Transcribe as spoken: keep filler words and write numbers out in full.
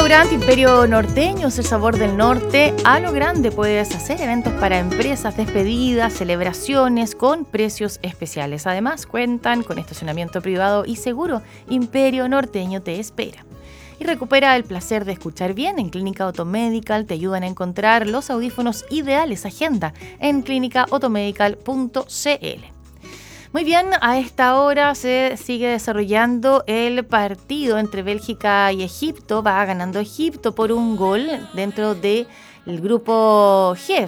Restaurante Imperio Norteño es el sabor del norte. A lo grande puedes hacer eventos para empresas, despedidas, celebraciones con precios especiales. Además, cuentan con estacionamiento privado y seguro. Imperio Norteño te espera. Y recupera el placer de escuchar bien. En Clínica Automedical te ayudan a encontrar los audífonos ideales. Agenda en clínica automedical punto c l. Muy bien, a esta hora se sigue desarrollando el partido entre Bélgica y Egipto. Va ganando Egipto por un gol dentro del grupo G.